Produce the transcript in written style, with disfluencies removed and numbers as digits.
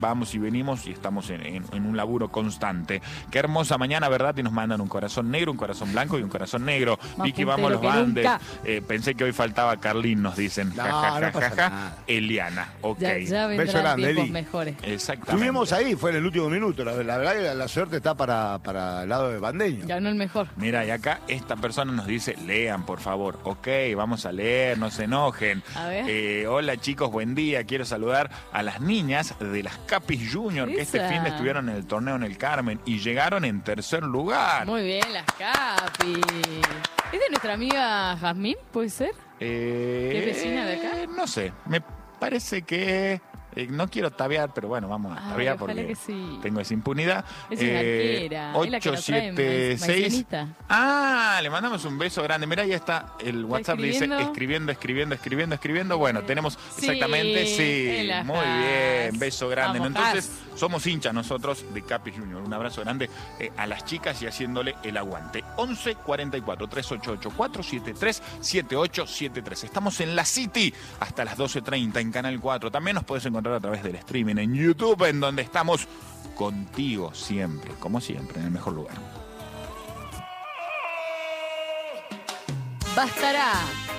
vamos y venimos y estamos en un laburo constante. Qué hermosa mañana, ¿verdad? Y nos mandan un corazón negro, un corazón blanco y un corazón negro. Más Vicky, vamos los puntero que bandes. nunca. Pensé que hoy faltaba Carlín, nos dicen. No, Ja, ja, no ja, pasa ja, ja. nada. Eliana, ok. Ya Beso vendrán grande, tiempos Eli. mejores. Exactamente. Estuvimos ahí, fue en el último minuto. La verdad que la suerte está para el lado de Bandeño. Ganó el mejor. Mira, y acá esta persona nos dice, lean, por favor. Ok, vamos a leer, no se enojen. A ver. Hola, chicos, buen día. Quiero saludar a las niñas de las Capis Junior, que este Esa. fin de estuvieron en el torneo en el Carmen y llegaron en tercer lugar. Muy bien, las Capi. ¿Es de nuestra amiga Jazmín, puede ser? ¿Es vecina de acá? No sé, me parece que... no quiero tabear, pero bueno, vamos a Ay, tabear ojalá porque que sí. tengo esa impunidad. Es una arquera, es la que nos trae 876. Maicenita. Ah, le mandamos un beso grande. Mirá, ya está el WhatsApp, dice escribiendo? escribiendo. Bueno, tenemos Sí, exactamente, sí. en la Muy Haas. bien, beso grande. Vamos, Entonces, somos hinchas nosotros de Capi Junior. Un abrazo grande a las chicas y haciéndole el aguante. 11 44 388 473 7873. Estamos en la City hasta las 12:30 en Canal 4. También nos puedes encontrar a través del streaming en YouTube, en donde estamos contigo siempre, como siempre, en el mejor lugar. Bastará.